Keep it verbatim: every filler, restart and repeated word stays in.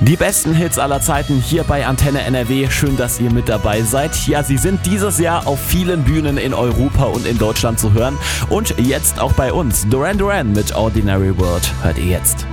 Die besten Hits aller Zeiten hier bei Antenne N R W. Schön, dass ihr mit dabei seid. Ja, sie sind dieses Jahr auf vielen Bühnen in Europa und in Deutschland zu hören. Und jetzt auch bei uns. Duran Duran mit Ordinary World hört ihr jetzt.